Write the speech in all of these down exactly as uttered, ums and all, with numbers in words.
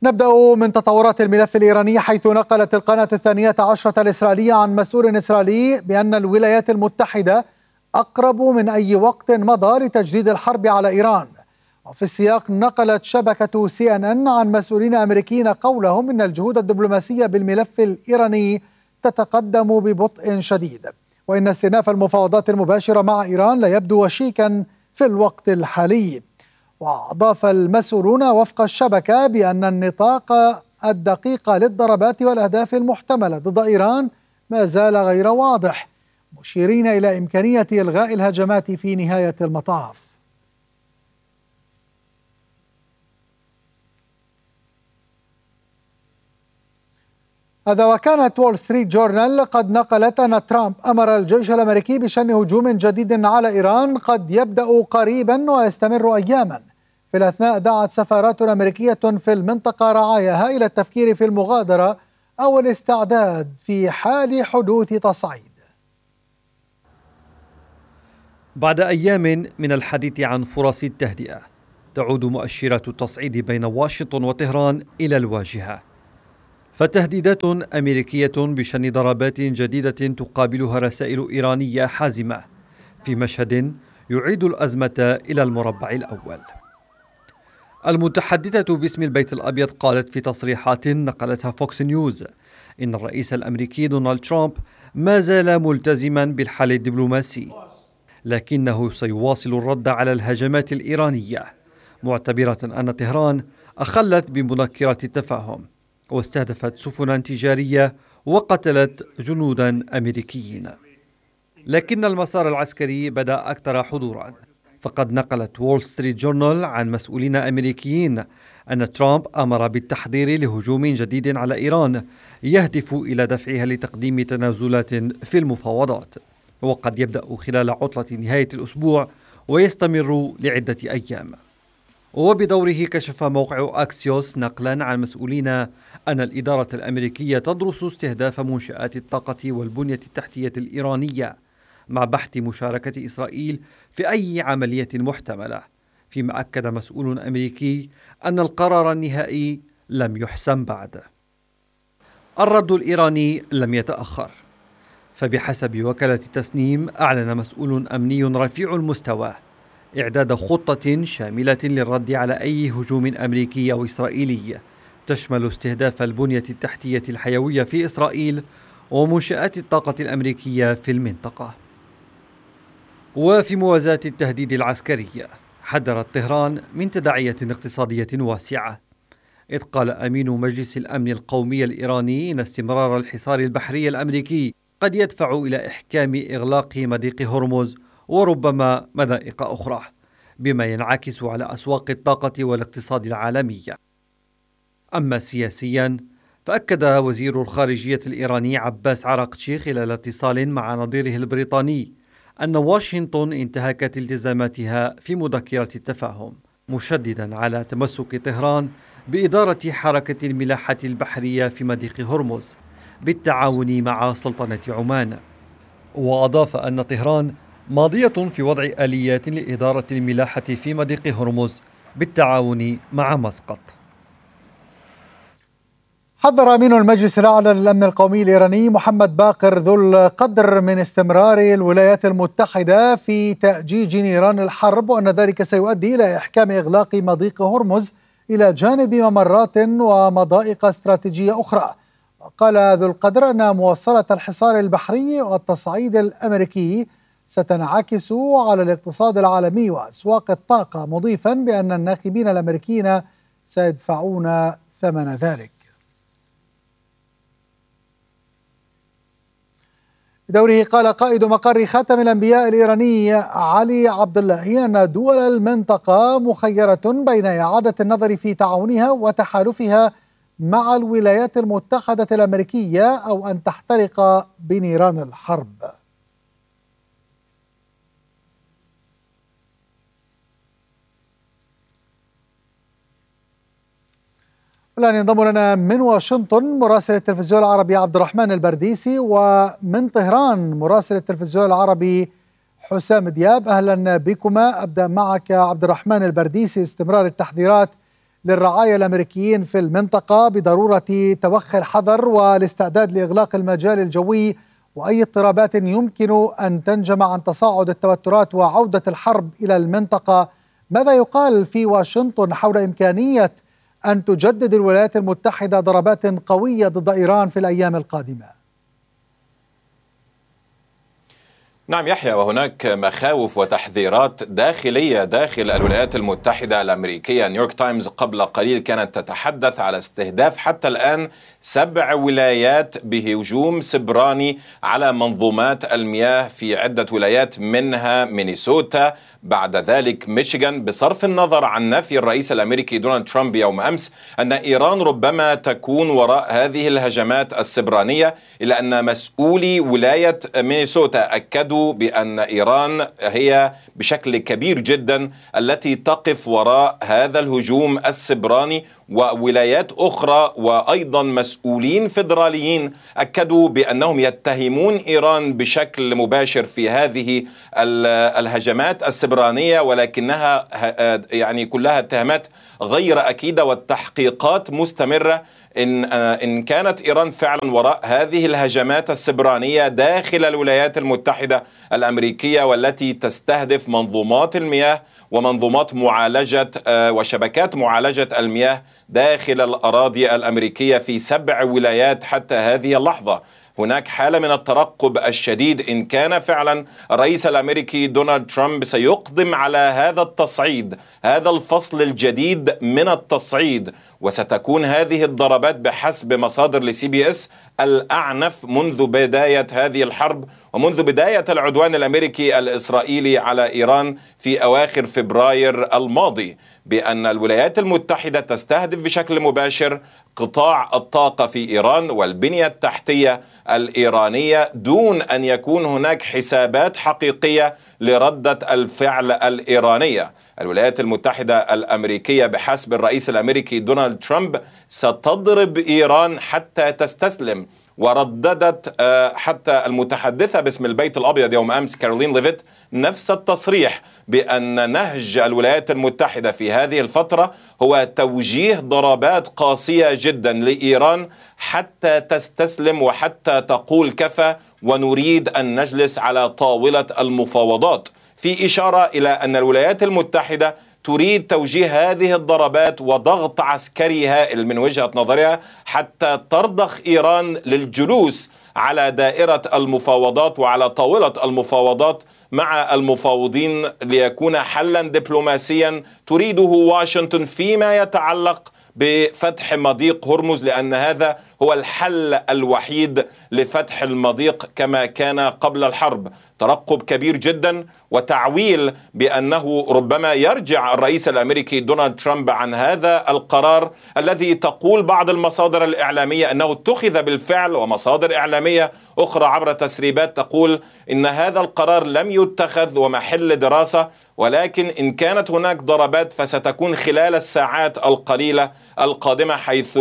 نبدأ من تطورات الملف الإيراني، حيث نقلت القناة الثانية عشرة الإسرائيلية عن مسؤول إسرائيلي بأن الولايات المتحدة أقرب من أي وقت مضى لتجديد الحرب على إيران. وفي السياق نقلت شبكة سي إن إن عن مسؤولين أمريكيين قولهم إن الجهود الدبلوماسية بالملف الإيراني تتقدم ببطء شديد، وإن استئناف المفاوضات المباشرة مع إيران لا يبدو وشيكا في الوقت الحالي. وأضاف المسؤولون وفق الشبكة بأن النطاق الدقيق للضربات والأهداف المحتملة ضد إيران ما زال غير واضح، مشيرين إلى إمكانية إلغاء الهجمات في نهاية المطاف. هذا وكانت وول ستريت جورنال قد نقلت أن ترامب أمر الجيش الأمريكي بشن هجوم جديد على إيران قد يبدأ قريبا ويستمر أياما. في الأثناء دعت سفارات أمريكية في المنطقة رعاياها إلى التفكير في المغادرة أو الاستعداد في حال حدوث تصعيد. بعد أيام من الحديث عن فرص التهدئة، تعود مؤشرات التصعيد بين واشنطن وطهران إلى الواجهة، فتهديدات أمريكية بشن ضربات جديدة تقابلها رسائل إيرانية حازمة في مشهد يعيد الأزمة إلى المربع الأول. المتحدثة باسم البيت الأبيض قالت في تصريحات نقلتها فوكس نيوز إن الرئيس الأمريكي دونالد ترامب ما زال ملتزما بالحل الدبلوماسي، لكنه سيواصل الرد على الهجمات الإيرانية، معتبرة أن طهران أخلت بمذكرة التفاهم واستهدفت سفنا تجارية وقتلت جنودا أمريكيين. لكن المسار العسكري بدأ أكثر حضورا، فقد نقلت وول ستريت جورنال عن مسؤولين أمريكيين أن ترامب أمر بالتحضير لهجوم جديد على إيران يهدف إلى دفعها لتقديم تنازلات في المفاوضات، وقد يبدأ خلال عطلة نهاية الأسبوع ويستمر لعدة أيام. وبدوره كشف موقع أكسيوس نقلا عن مسؤولين أن الإدارة الأمريكية تدرس استهداف منشآت الطاقة والبنية التحتية الإيرانية مع بحث مشاركة إسرائيل في أي عملية محتملة، فيما أكد مسؤول أمريكي أن القرار النهائي لم يحسم بعد. الرد الإيراني لم يتأخر، فبحسب وكالة تسنيم أعلن مسؤول أمني رفيع المستوى إعداد خطة شاملة للرد على أي هجوم أمريكي أو إسرائيلي تشمل استهداف البنية التحتية الحيوية في إسرائيل ومنشآت الطاقة الأمريكية في المنطقة. وفي موازاة التهديد العسكري، حذرت طهران من تداعيات اقتصادية واسعة، إذ قال أمين مجلس الأمن القومي الإيراني إن استمرار الحصار البحري الأمريكي قد يدفع إلى إحكام إغلاق مضيق هرمز وربما مضائق أخرى، بما ينعكس على أسواق الطاقة والاقتصاد العالمي. أما سياسيا، فأكد وزير الخارجية الإيراني عباس عراقتشي خلال اتصال مع نظيره البريطاني أن واشنطن انتهكت التزاماتها في مذكرة التفاهم، مشددا على تمسك طهران بإدارة حركة الملاحة البحرية في مضيق هرمز بالتعاون مع سلطنة عمان. وأضاف أن طهران ماضية في وضع آليات لإدارة الملاحة في مضيق هرمز بالتعاون مع مسقط. حذر أمين المجلس الأعلى للأمن القومي الإيراني محمد باقر ذو القدر من استمرار الولايات المتحدة في تأجيج نيران الحرب، وأن ذلك سيؤدي إلى إحكام إغلاق مضيق هرمز إلى جانب ممرات ومضائق استراتيجية أخرى. وقال ذو القدر أن موصلة الحصار البحري والتصعيد الأمريكي ستنعكس على الاقتصاد العالمي وأسواق الطاقة، مضيفا بأن الناخبين الأمريكيين سيدفعون ثمن ذلك. بدوره قال قائد مقر خاتم الأنبياء الإيراني علي عبد الله أن دول المنطقة مخيرة بين إعادة النظر في تعاونها وتحالفها مع الولايات المتحدة الأمريكية أو أن تحترق بنيران الحرب. الآن ينضم لنا من واشنطن مراسل التلفزيون العربي عبد الرحمن البرديسي، ومن طهران مراسل التلفزيون العربي حسام دياب. أهلا بكما. أبدأ معك عبد الرحمن البرديسي. استمرار التحذيرات للرعايا الأمريكيين في المنطقة بضرورة توخي الحذر والاستعداد لإغلاق المجال الجوي وأي اضطرابات يمكن أن تنجم عن تصاعد التوترات وعودة الحرب إلى المنطقة. ماذا يقال في واشنطن حول إمكانية أن تجدد الولايات المتحدة ضربات قوية ضد إيران في الأيام القادمة؟ نعم يحيى، وهناك مخاوف وتحذيرات داخلية داخل الولايات المتحدة الأمريكية. نيويورك تايمز قبل قليل كانت تتحدث على استهداف حتى الآن سبع ولايات بهجوم سبراني على منظومات المياه في عدة ولايات، منها مينيسوتا، بعد ذلك ميشيغان، بصرف النظر عن نفي الرئيس الأمريكي دونالد ترامب يوم أمس أن إيران ربما تكون وراء هذه الهجمات السبرانية، إلا أن مسؤولي ولاية مينيسوتا أكدوا بأن إيران هي بشكل كبير جدا التي تقف وراء هذا الهجوم السبراني. وولايات أخرى وأيضا مسؤولين فيدراليين أكدوا بأنهم يتهمون إيران بشكل مباشر في هذه الهجمات السبرانية، ولكنها يعني كلها اتهامات غير أكيدة والتحقيقات مستمرة إن إن كانت إيران فعلا وراء هذه الهجمات السبرانية داخل الولايات المتحدة الأمريكية، والتي تستهدف منظومات المياه ومنظومات معالجة وشبكات معالجة المياه داخل الأراضي الأمريكية في سبع ولايات حتى هذه اللحظة. هناك حالة من الترقب الشديد إن كان فعلا الرئيس الأمريكي دونالد ترامب سيقدم على هذا التصعيد، هذا الفصل الجديد من التصعيد، وستكون هذه الضربات بحسب مصادر لسي بي اس الأعنف منذ بداية هذه الحرب ومنذ بداية العدوان الأمريكي الإسرائيلي على إيران في أواخر فبراير الماضي، بأن الولايات المتحدة تستهدف بشكل مباشر قطاع الطاقة في إيران والبنية التحتية الإيرانية دون أن يكون هناك حسابات حقيقية لردة الفعل الإيرانية. الولايات المتحدة الأمريكية بحسب الرئيس الأمريكي دونالد ترامب ستضرب إيران حتى تستسلم. ورددت حتى المتحدثة باسم البيت الأبيض يوم أمس كارولين ليفيت نفس التصريح بأن نهج الولايات المتحدة في هذه الفترة هو توجيه ضربات قاسية جدا لإيران حتى تستسلم وحتى تقول كفى ونريد أن نجلس على طاولة المفاوضات، في إشارة إلى أن الولايات المتحدة تريد توجيه هذه الضربات وضغط عسكري هائل من وجهة نظرها حتى ترضخ إيران للجلوس على دائرة المفاوضات وعلى طاولة المفاوضات مع المفاوضين ليكون حلا دبلوماسيا تريده واشنطن فيما يتعلق بفتح مضيق هرمز، لأن هذا هو الحل الوحيد لفتح المضيق كما كان قبل الحرب. ترقب كبير جدا وتعويل بأنه ربما يرجع الرئيس الأمريكي دونالد ترامب عن هذا القرار الذي تقول بعض المصادر الإعلامية أنه اتخذ بالفعل، ومصادر إعلامية أخرى عبر تسريبات تقول إن هذا القرار لم يتخذ ومحل دراسة، ولكن إن كانت هناك ضربات فستكون خلال الساعات القليلة القادمة، حيث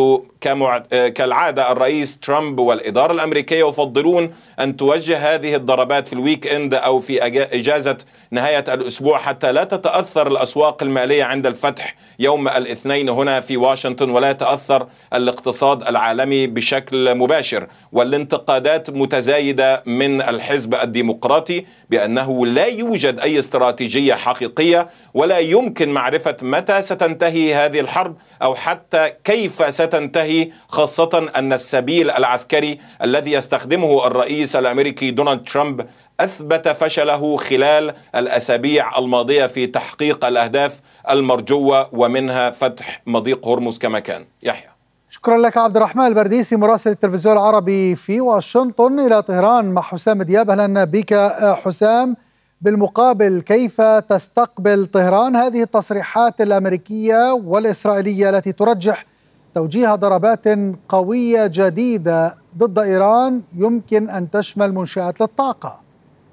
كالعادة الرئيس ترامب والإدارة الأمريكية يفضلون أن توجه هذه الضربات في الويك إند أو في إجازة نهاية الأسبوع حتى لا تتأثر الأسواق المالية عند الفتح يوم الاثنين هنا في واشنطن، ولا يتأثر الاقتصاد العالمي بشكل مباشر. والانتقادات متزايدة من الحزب الديمقراطي بأنه لا يوجد أي استراتيجية حقيقية ولا يمكن معرفة متى ستنتهي هذه الحرب أو حتى كيف ستنتهي، خاصة أن السبيل العسكري الذي يستخدمه الرئيس الأمريكي دونالد ترامب أثبت فشله خلال الأسابيع الماضية في تحقيق الأهداف المرجوة ومنها فتح مضيق هرمز كما كان. يحيى، شكرا لك عبد الرحمن البرديسي مراسل التلفزيون العربي في واشنطن. إلى طهران مع حسام دياب. أهلا بك حسام. بالمقابل، كيف تستقبل طهران هذه التصريحات الأمريكية والإسرائيلية التي ترجح توجيه ضربات قوية جديدة ضد إيران يمكن أن تشمل منشآت للطاقة؟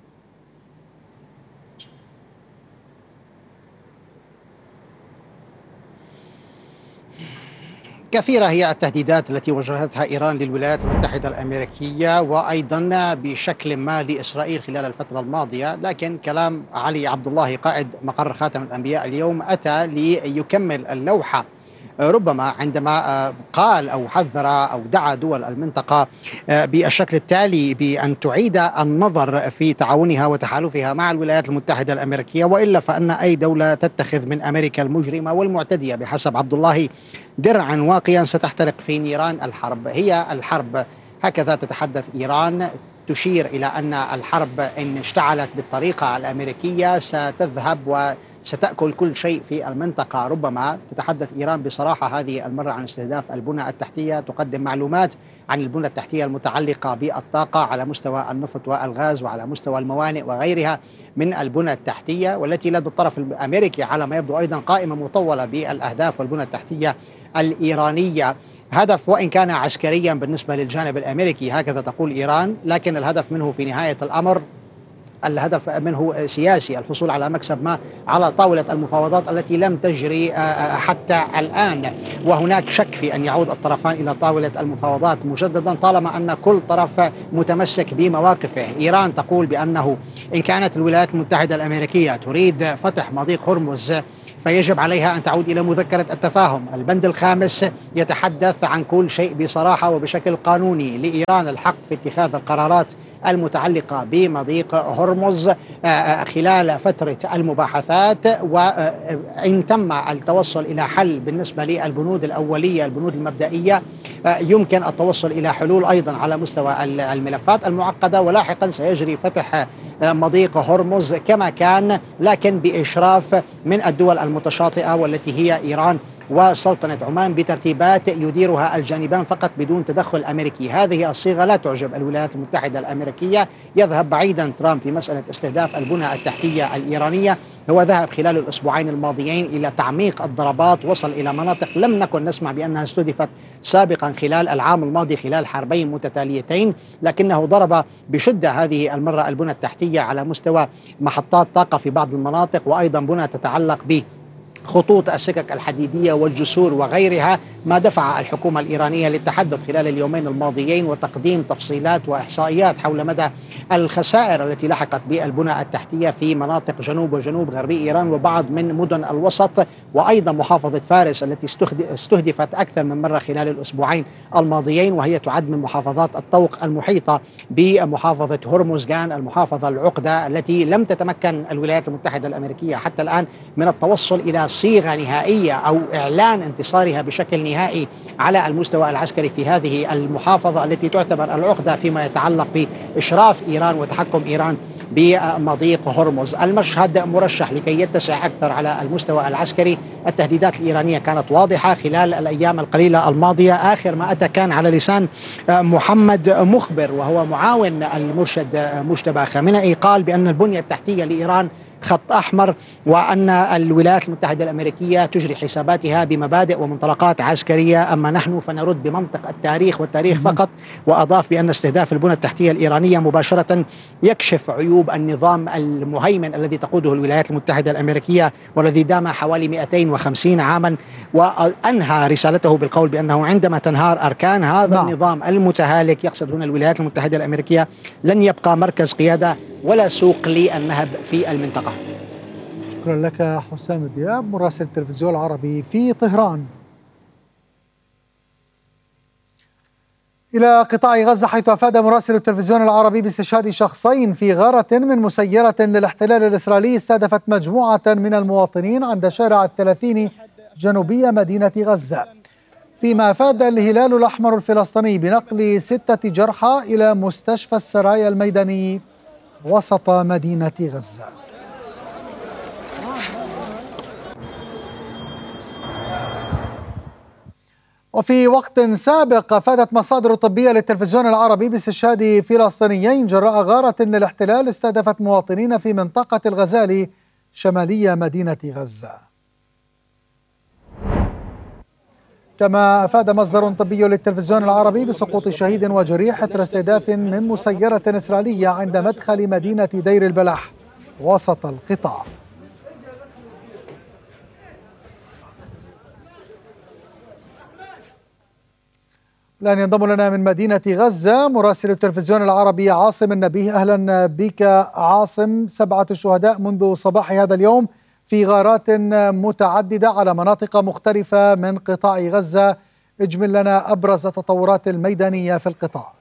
كثيرة هي التهديدات التي وجهتها إيران للولايات المتحدة الأمريكية وأيضا بشكل ما لإسرائيل خلال الفترة الماضية، لكن كلام علي عبد الله قائد مقر خاتم الأنبياء اليوم أتى ليكمل اللوحة ربما عندما قال أو حذر أو دعا دول المنطقة بالشكل التالي بأن تعيد النظر في تعاونها وتحالفها مع الولايات المتحدة الأمريكية، وإلا فإن أي دولة تتخذ من أمريكا المجرمة والمعتدية بحسب عبد الله درعا واقيا ستحترق في نيران الحرب. هي الحرب، هكذا تتحدث إيران، تشير إلى أن الحرب إن اشتعلت بالطريقة الأمريكية ستذهب وستأكل كل شيء في المنطقة. ربما تتحدث إيران بصراحة هذه المرة عن استهداف البنى التحتية، تقدم معلومات عن البنى التحتية المتعلقة بالطاقة على مستوى النفط والغاز وعلى مستوى الموانئ وغيرها من البنى التحتية، والتي لدى الطرف الأمريكي على ما يبدو أيضا قائمة مطولة بالأهداف والبنى التحتية الإيرانية. هدف وإن كان عسكريا بالنسبة للجانب الأمريكي، هكذا تقول إيران، لكن الهدف منه في نهاية الأمر الهدف منه سياسي، الحصول على مكسب ما على طاولة المفاوضات التي لم تجري حتى الآن. وهناك شك في أن يعود الطرفان إلى طاولة المفاوضات مجددا طالما أن كل طرف متمسك بمواقفه. إيران تقول بأنه إن كانت الولايات المتحدة الأمريكية تريد فتح مضيق هرمز فيجب عليها أن تعود إلى مذكرة التفاهم. البند الخامس يتحدث عن كل شيء بصراحة وبشكل قانوني، لإيران الحق في اتخاذ القرارات المتعلقة بمضيق هرمز خلال فترة المباحثات، وإن تم التوصل إلى حل بالنسبة للبنود الأولية البنود المبدئية يمكن التوصل إلى حلول أيضا على مستوى الملفات المعقدة، ولاحقا سيجري فتح مضيق هرمز كما كان، لكن بإشراف من الدول المتشاطئة والتي هي إيران وسلطنة عمان بترتيبات يديرها الجانبان فقط بدون تدخل أمريكي. هذه الصيغة لا تعجب الولايات المتحدة الأمريكية. يذهب بعيدا ترامب في مسألة استهداف البنى التحتية الإيرانية، هو ذهب خلال الأسبوعين الماضيين إلى تعميق الضربات، وصل إلى مناطق لم نكن نسمع بأنها استهدفت سابقا خلال العام الماضي خلال حربين متتاليتين، لكنه ضرب بشدة هذه المرة البنى التحتية على مستوى محطات طاقة في بعض المناطق، وأيضا بنى تتعلق ب خطوط السكك الحديدية والجسور وغيرها، ما دفع الحكومة الإيرانية للتحدث خلال اليومين الماضيين وتقديم تفصيلات وإحصائيات حول مدى الخسائر التي لحقت بالبنى التحتية في مناطق جنوب وجنوب غربي إيران وبعض من مدن الوسط، وأيضا محافظة فارس التي استهدفت أكثر من مرة خلال الأسبوعين الماضيين، وهي تعد من محافظات الطوق المحيطة بمحافظة هرمزغان، المحافظة العقدة التي لم تتمكن الولايات المتحدة الأمريكية حتى الآن من التوصل إلى صيغة نهائية أو إعلان انتصارها بشكل نهائي على المستوى العسكري في هذه المحافظة التي تعتبر العقدة فيما يتعلق بإشراف إيران وتحكم إيران بمضيق هرمز. المشهد مرشح لكي يتسع أكثر على المستوى العسكري. التهديدات الإيرانية كانت واضحة خلال الأيام القليلة الماضية. آخر ما أتى كان على لسان محمد مخبر وهو معاون المرشد مجتبى خامنئي، قال بأن البنية التحتية لإيران خط أحمر، وأن الولايات المتحدة الأمريكية تجري حساباتها بمبادئ ومنطلقات عسكرية، أما نحن فنرد بمنطق التاريخ والتاريخ فقط. وأضاف بأن استهداف البنى التحتية الإيرانية مباشرة يكشف عيوب النظام المهيمن الذي تقوده الولايات المتحدة الأمريكية والذي دام حوالي مئتين وخمسين عاما، وأنهى رسالته بالقول بأنه عندما تنهار أركان هذا نعم. النظام المتهالك، يقصد هنا الولايات المتحدة الأمريكية، لن يبقى مركز قيادة ولا سوق للنهب في المنطقة. شكرا لك حسام دياب مراسل التلفزيون العربي في طهران. إلى قطاع غزة، حيث أفاد مراسل التلفزيون العربي باستشهاد شخصين في غارة من مسيرة للاحتلال الإسرائيلي استهدفت مجموعة من المواطنين عند شارع الثلاثين جنوبية مدينة غزة، فيما أفاد الهلال الأحمر الفلسطيني بنقل ستة جرحى إلى مستشفى السرايا الميداني وسط مدينة غزة. وفي وقت سابق أفادت مصادر طبية للتلفزيون العربي باستشهاد فلسطينيين جراء غارة للاحتلال استهدفت مواطنين في منطقة الغزالي شمالية مدينة غزة. كما أفاد مصدر طبي للتلفزيون العربي بسقوط شهيد وجريح إثر استهداف من مسيرة إسرائيلية عند مدخل مدينة دير البلح وسط القطاع. الآن ينضم لنا من مدينة غزة مراسل التلفزيون العربي عاصم النبيه. أهلا بك عاصم. سبعة شهداء منذ صباح هذا اليوم في غارات متعددة على مناطق مختلفة من قطاع غزة. اجمل لنا أبرز التطورات الميدانية في القطاع.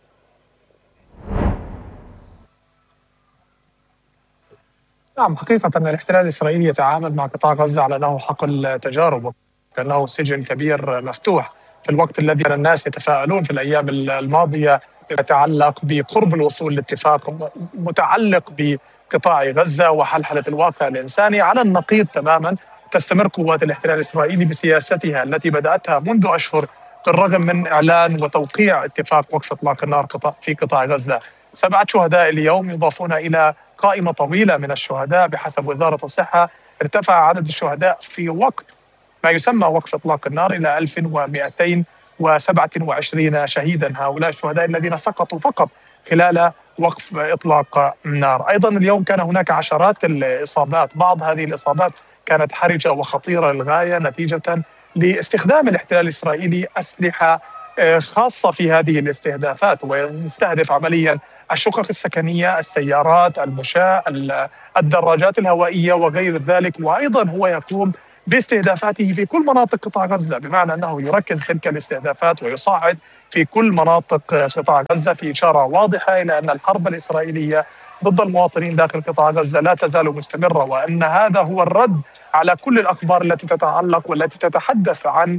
نعم، حقيقة أن الاحتلال الإسرائيلي يتعامل مع قطاع غزة على أنه حقل تجارب، كأنه سجن كبير مفتوح، في الوقت الذي كان الناس يتفاءلون في الأيام الماضية يتعلق بقرب الوصول لاتفاق متعلق بقطاع غزة وحلحلة الواقع الإنساني. على النقيض تماما تستمر قوات الاحتلال الإسرائيلي بسياستها التي بدأتها منذ أشهر، بالرغم من إعلان وتوقيع اتفاق وقف إطلاق النار في قطاع غزة. سبعة شهداء اليوم يضافون إلى قائمة طويلة من الشهداء. بحسب وزارة الصحة ارتفع عدد الشهداء في وقت ما يسمى وقف إطلاق النار إلى ألف ومئتين وسبعة وعشرين شهيدا. هؤلاء الشهداء الذين سقطوا فقط خلال وقف إطلاق النار. أيضا اليوم كان هناك عشرات الإصابات، بعض هذه الإصابات كانت حرجة وخطيرة للغاية نتيجة لاستخدام الاحتلال الإسرائيلي أسلحة خاصة في هذه الاستهدافات، ويستهدف عمليا الشقق السكنية، السيارات، المشاة، الدراجات الهوائية وغير ذلك. وأيضا هو يقوم باستهدافاته في كل مناطق قطاع غزة، بمعنى أنه يركز تلك الاستهدافات ويصعد في كل مناطق قطاع غزة، في إشارة واضحة إلى أن الحرب الإسرائيلية ضد المواطنين داخل قطاع غزة لا تزال مستمرة، وأن هذا هو الرد على كل الأخبار التي تتعلق والتي تتحدث عن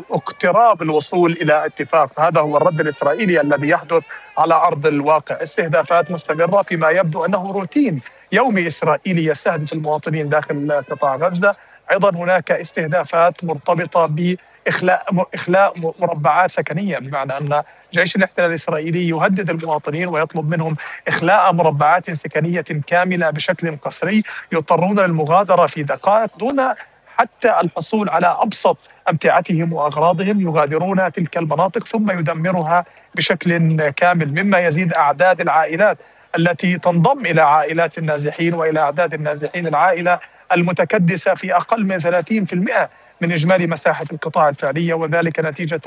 اقتراب الوصول إلى اتفاق. هذا هو الرد الإسرائيلي الذي يحدث على أرض الواقع. استهدافات مستمرة فيما يبدو أنه روتين يومي إسرائيلي يستهدف المواطنين داخل قطاع غزة. أيضا هناك استهدافات مرتبطة بإخلاء إخلاء مربعات سكنية، بمعنى أن جيش الاحتلال الإسرائيلي يهدد المواطنين ويطلب منهم إخلاء مربعات سكنية كاملة بشكل قسري، يضطرون للمغادرة في دقائق دون حتى الحصول على أبسط أمتعتهم وأغراضهم. يغادرون تلك المناطق ثم يدمرها بشكل كامل، مما يزيد أعداد العائلات التي تنضم إلى عائلات النازحين وإلى أعداد النازحين. العائلة المتكدسة في أقل من ثلاثين بالمئة من إجمالي مساحة القطاع الفعلية، وذلك نتيجة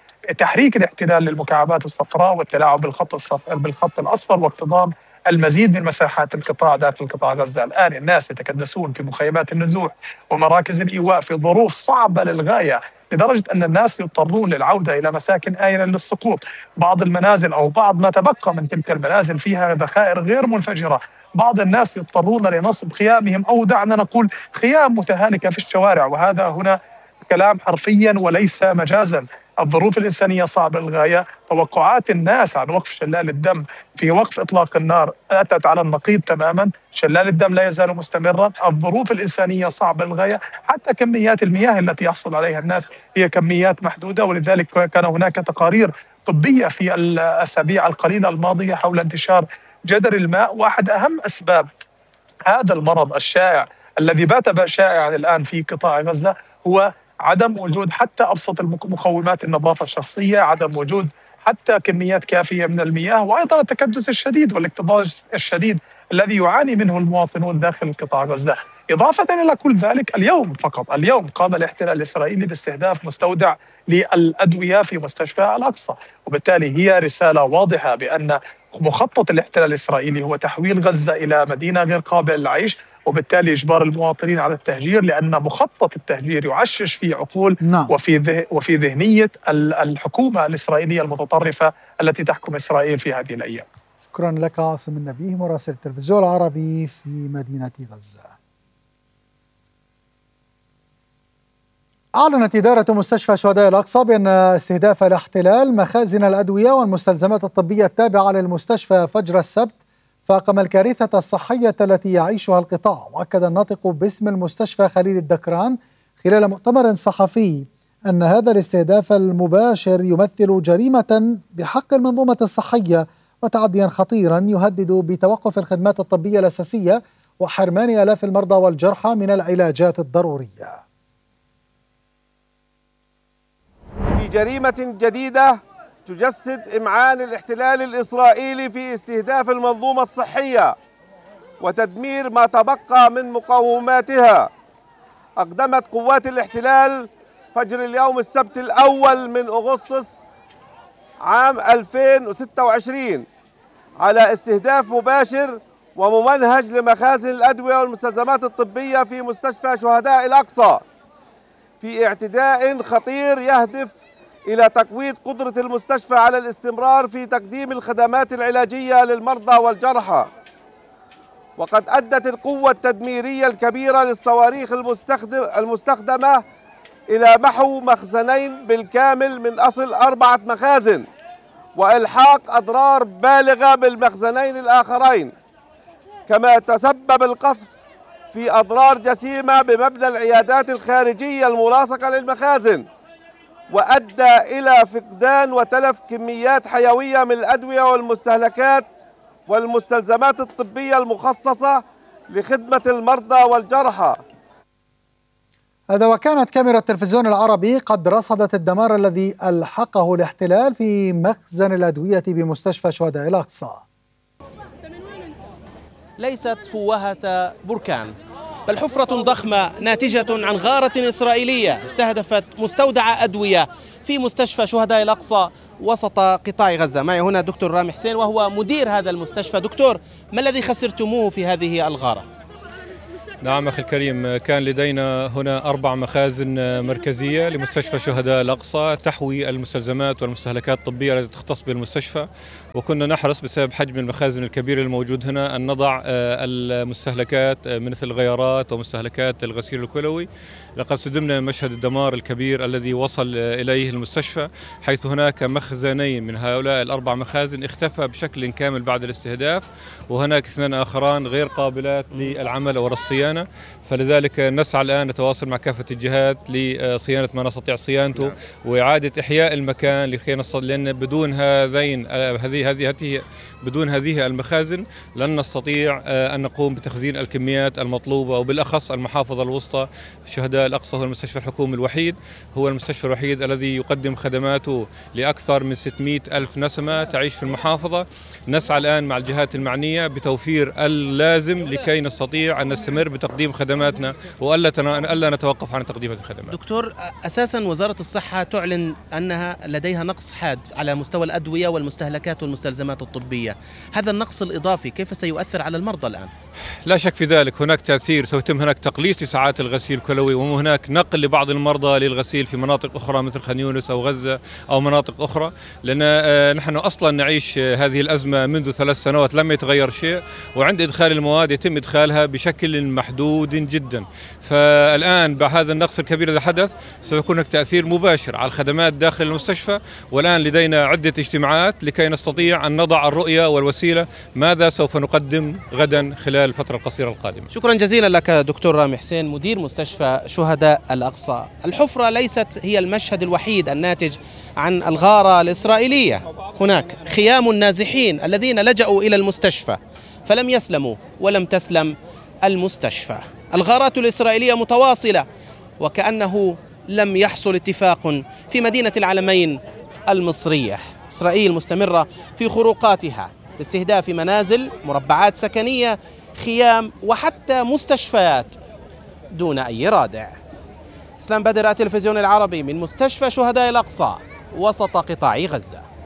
لتحريك الاحتلال للمكعبات الصفراء والتلاعب بالخط الصف... بالخط الأصفر واقتضام المزيد من مساحات القطاع داخل قطاع غزة. الآن الناس يتكدسون في مخيمات النزوح ومراكز الإيواء في ظروف صعبة للغاية، لدرجة أن الناس يضطرون للعودة إلى مساكن آمنة للسقوط. بعض المنازل أو بعض ما تبقى من تلك المنازل فيها ذخائر غير منفجرة. بعض الناس يضطرون لنصب خيامهم أو دعنا نقول خيام متهالكة في الشوارع، وهذا هنا كلام حرفيا وليس مجازا. الظروف الإنسانية صعبة للغاية. توقعات الناس عن وقف شلال الدم في وقف إطلاق النار أتت على النقيض تماما. شلال الدم لا يزال مستمرا. الظروف الإنسانية صعبة للغاية. حتى كميات المياه التي يحصل عليها الناس هي كميات محدودة، ولذلك كان هناك تقارير طبية في الأسابيع القليلة الماضية حول انتشار جدر الماء. واحد أهم أسباب هذا المرض الشائع الذي بات شائعا الآن في قطاع غزة هو عدم وجود حتى أبسط مقومات النظافة الشخصية، عدم وجود حتى كميات كافية من المياه، وأيضا التكدس الشديد والاكتظاظ الشديد الذي يعاني منه المواطنون داخل قطاع غزة. إضافة إلى كل ذلك، اليوم فقط اليوم قام الاحتلال الإسرائيلي باستهداف مستودع للأدوية في مستشفى الأقصى، وبالتالي هي رسالة واضحة بأن مخطط الاحتلال الإسرائيلي هو تحويل غزة إلى مدينة غير قابلة للعيش، وبالتالي إجبار المواطنين على التهجير، لأن مخطط التهجير يعشش في عقول نعم. وفي وفي ذهنية الحكومة الإسرائيلية المتطرفة التي تحكم إسرائيل في هذه الأيام. شكرا لك عاصم النبيه مراسل التلفزيون العربي في مدينة غزة. أعلنت إدارة مستشفى شهداء الأقصى بأن استهداف الاحتلال مخازن الأدوية والمستلزمات الطبية التابعة للمستشفى فجر السبت فاقم الكارثة الصحية التي يعيشها القطاع. وأكد الناطق باسم المستشفى خليل الدكران خلال مؤتمر صحفي أن هذا الاستهداف المباشر يمثل جريمة بحق المنظومة الصحية وتعديا خطيرا يهدد بتوقف الخدمات الطبية الأساسية وحرمان آلاف المرضى والجرحى من العلاجات الضرورية. في جريمة جديدة تجسد إمعان الاحتلال الإسرائيلي في استهداف المنظومة الصحية وتدمير ما تبقى من مقوماتها. أقدمت قوات الاحتلال فجر اليوم السبت الأول من أغسطس عام ألفين وستة وعشرين على استهداف مباشر وممنهج لمخازن الأدوية والمستلزمات الطبية في مستشفى شهداء الأقصى، في اعتداء خطير يهدف إلى تقويض قدرة المستشفى على الاستمرار في تقديم الخدمات العلاجية للمرضى والجرحى. وقد أدت القوة التدميرية الكبيرة للصواريخ المستخدم المستخدمة إلى محو مخزنين بالكامل من أصل أربعة مخازن، وإلحاق أضرار بالغة بالمخزنين الآخرين، كما تسبب القصف في أضرار جسيمة بمبنى العيادات الخارجية الملاصقة للمخازن، وأدى إلى فقدان وتلف كميات حيوية من الأدوية والمستهلكات والمستلزمات الطبية المخصصة لخدمة المرضى والجرحى. هذا وكانت كاميرا التلفزيون العربي قد رصدت الدمار الذي ألحقه الاحتلال في مخزن الأدوية بمستشفى شهداء الأقصى. ليست فوهة بركان، بل حفرة ضخمة ناتجة عن غارة إسرائيلية استهدفت مستودع أدوية في مستشفى شهداء الأقصى وسط قطاع غزة. معي هنا دكتور رامي حسين وهو مدير هذا المستشفى. دكتور، ما الذي خسرتموه في هذه الغارة؟ نعم أخي الكريم، كان لدينا هنا أربع مخازن مركزية لمستشفى شهداء الأقصى تحوي المستلزمات والمستهلكات الطبية التي تختص بالمستشفى، وكنا نحرص بسبب حجم المخازن الكبير الموجود هنا أن نضع المستهلكات مثل الغيارات ومستهلكات الغسيل الكلوي. لقد صدمنا مشهد الدمار الكبير الذي وصل إليه المستشفى، حيث هناك مخزنين من هؤلاء الأربع مخازن اختفى بشكل كامل بعد الاستهداف، وهناك اثنان آخران غير قابلات للعمل أو الصيانة. فلذلك نسعى الآن نتواصل مع كافة الجهات لصيانة ما نستطيع صيانته وإعادة إحياء المكان لكي نصل، لأن بدون هذين هذه هذه بدون هذه المخازن لن نستطيع أن نقوم بتخزين الكميات المطلوبة، وبالأخص المحافظة الوسطى شهداء الأقصى هو المستشفى الحكومي الوحيد، هو المستشفى الوحيد الذي يقدم خدماته لأكثر من ستمئة ألف نسمة تعيش في المحافظة. نسعى الآن مع الجهات المعنية بتوفير اللازم لكي نستطيع أن نستمر بتقديم خدماتنا وألا ألا نتوقف عن تقديم هذه الخدمات. دكتور، أساسا وزارة الصحة تعلن أنها لديها نقص حاد على مستوى الأدوية والمستهلكات والمستلزمات الطبية، هذا النقص الإضافي كيف سيؤثر على المرضى الآن؟ لا شك في ذلك، هناك تأثير، سيتم هناك تقليص لساعات الغسيل الكلوي، وهناك نقل لبعض المرضى للغسيل في مناطق أخرى مثل خان يونس أو غزة أو مناطق أخرى، لأن نحن أصلا نعيش هذه الأزمة منذ ثلاث سنوات لم يتغير شيء، وعند إدخال المواد يتم إدخالها بشكل محدود جدا. فالآن بعد هذا النقص الكبير الذي حدث سيكون هناك تأثير مباشر على الخدمات داخل المستشفى، والآن لدينا عدة اجتماعات لكي نستطيع أن نضع الرؤية والوسيلة ماذا سوف نقدم غدا خلال الفترة القصيرة القادمة. شكرا جزيلا لك دكتور رامي حسين مدير مستشفى شهداء الأقصى. الحفرة ليست هي المشهد الوحيد الناتج عن الغارة الإسرائيلية، هناك خيام النازحين الذين لجأوا إلى المستشفى فلم يسلموا ولم تسلم المستشفى. الغارات الإسرائيلية متواصلة وكأنه لم يحصل اتفاق في مدينة العلمين المصرية. إسرائيل مستمرة في خروقاتها باستهداف منازل، مربعات سكنية، خيام وحتى مستشفيات دون أي رادع. إسلام بدر، التلفزيون العربي من مستشفى شهداء الأقصى وسط قطاع غزة.